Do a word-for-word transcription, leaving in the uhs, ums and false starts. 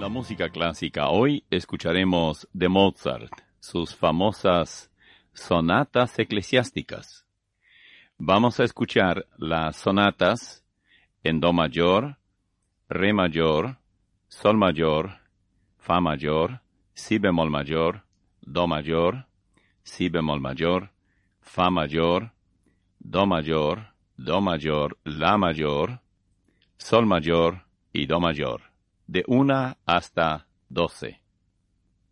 la música clásica. Hoy escucharemos de Mozart, sus famosas sonatas eclesiásticas. Vamos a escuchar las sonatas en Do mayor, Re mayor, Sol mayor, Fa mayor, Si bemol mayor, Do mayor, Si bemol mayor, Fa mayor, Do mayor, Do mayor, La mayor, Sol mayor y Do mayor, de una hasta doce.